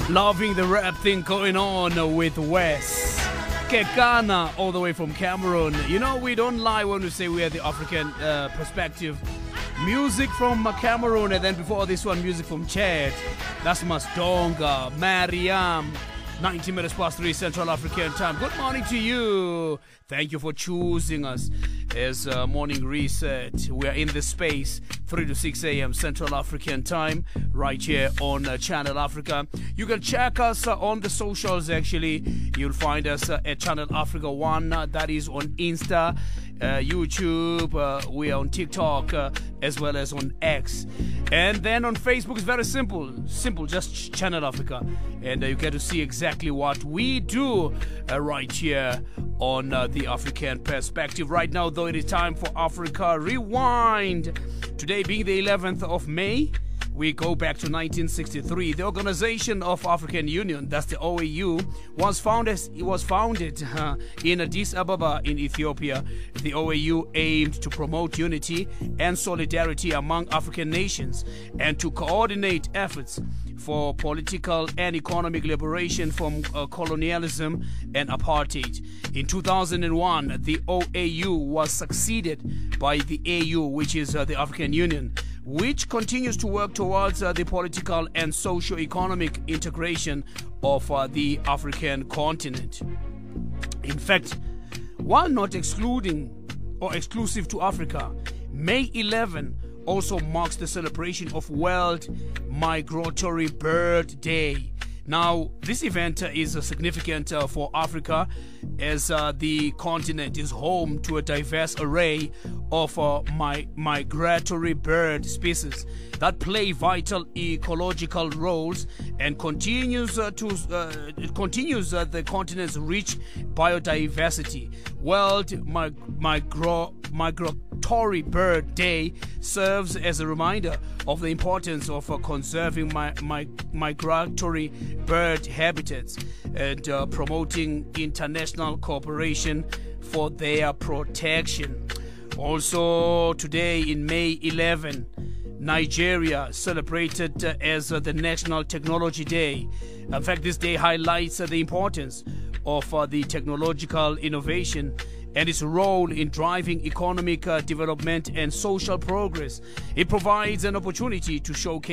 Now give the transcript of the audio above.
Loving the rap thing going on with Wes Kekana, all the way from Cameroon. You know, we don't lie when we say we are the African perspective. Music from Cameroon, and then before this one, music from Chad. That's Masdonga, Mariam. 19 minutes past 3 Central African time. Good morning to you. Thank you for choosing us as Morning Reset. We are in the space 3 to 6 a.m. Central African time, right here on Channel Africa. You can check us on the socials. Actually, you'll find us at Channel Africa 1. That is on Insta, YouTube. We are on TikTok as well as on X. And then on Facebook, it's very simple, just Channel Africa. And you get to see exactly what we do right here on the African perspective. Right now, though, it is time for Africa Rewind. Today being the 11th of May, we go back to 1963. The Organization of African Union, that's the OAU, was founded in Addis Ababa in Ethiopia. The OAU aimed to promote unity and solidarity among African nations and to coordinate efforts for political and economic liberation from colonialism and apartheid. In 2001, the OAU was succeeded by the AU, which is the African Union, which continues to work towards the political and socio-economic integration of the African continent. In fact, while not excluding or exclusive to Africa, May 11 also marks the celebration of World Migratory Bird Day. Now, this event is significant for Africa as the continent is home to a diverse array of migratory bird species that play vital ecological roles and continues the continent's rich biodiversity. World Migratory Bird Day serves as a reminder of the importance of conserving migratory bird habitats and promoting international cooperation for their protection. Also today in May 11, Nigeria celebrated as the National Technology Day. In fact, this day highlights the importance of the technological innovation and its role in driving economic development and social progress. It provides an opportunity to showcase